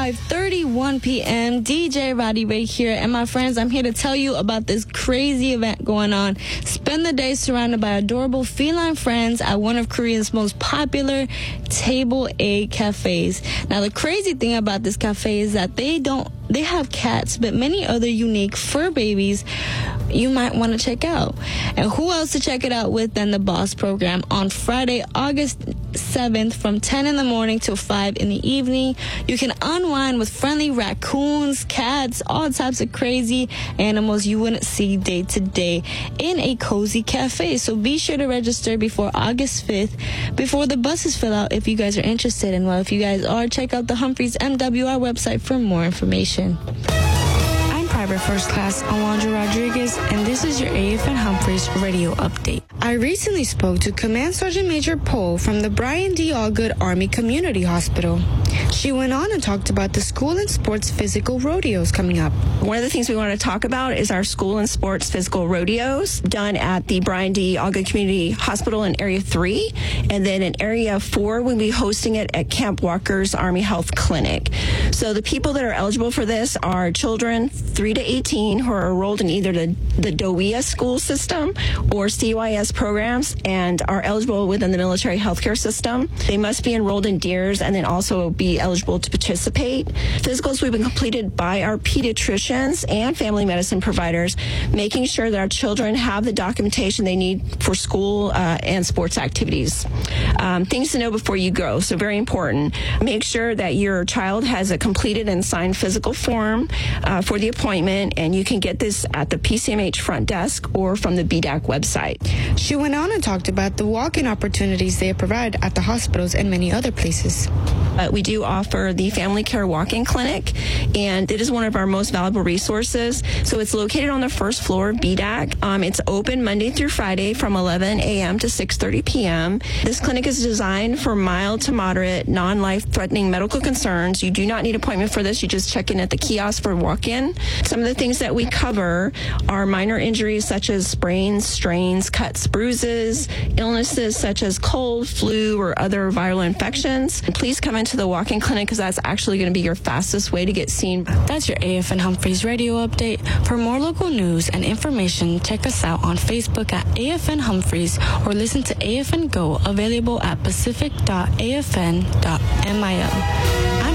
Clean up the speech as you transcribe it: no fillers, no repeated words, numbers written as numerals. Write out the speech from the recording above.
5:31 p.m. DJ Roddy Ray here. And my friends, I'm here to tell you about this crazy event going on. Spend the day surrounded by adorable feline friends at one of Korea's most popular table A cafes. Now, the crazy thing about this cafe is that they have cats, but many other unique fur babies you might want to check out. And who else to check it out with than the Boss program on Friday, August 7th from 10 in the morning till 5 in the evening. You can unwind with friendly raccoons, cats, all types of crazy animals you wouldn't see day to day in a cozy cafe. So be sure to register before August 5th, before the buses fill out if you guys are interested. And well, if you guys are, check out the Humphreys MWR website for more information. Private First Class, Alondra Rodriguez, and this is your AFN Humphreys radio update. I recently spoke to Command Sergeant Major Pohl from the Brian D. Allgood Army Community Hospital. She went on and talked about the school and sports physical rodeos coming up. One of the things we want to talk about is our school and sports physical rodeos done at the Brian D. Allgood Community Hospital in Area 3, and then in Area 4 we'll be hosting it at Camp Walker's Army Health Clinic. So the people that are eligible for this are children 3 to 18 who are enrolled in either the DOEA school system or CYS programs and are eligible within the military healthcare system. They must be enrolled in DEERS and then also be eligible to participate. Physicals will be completed by our pediatricians and family medicine providers, making sure that our children have the documentation they need for school and sports activities. Things to know before you go, so very important. Make sure that your child has a completed and signed physical form for the appointment, and you can get this at the PCMH front desk or from the BDAC website. She went on and talked about the walk-in opportunities they provide at the hospitals and many other places. We do offer the Family Care Walk-in Clinic, and it is one of our most valuable resources. So it's located on the first floor of BDAC. It's open Monday through Friday from 11 a.m. to 6:30 p.m. This clinic is designed for mild to moderate, non-life-threatening medical concerns. You do not need an appointment for this. You just check in at the kiosk for walk-in. Some of the things that we cover are minor injuries such as sprains, strains, cuts, bruises, illnesses such as cold, flu, or other viral infections. And please come into the walk-in clinic because that's actually going to be your fastest way to get seen. That's your AFN Humphreys radio update. For more local news and information, check us out on Facebook at AFN Humphreys or listen to AFN Go, available at pacific.afn.mil.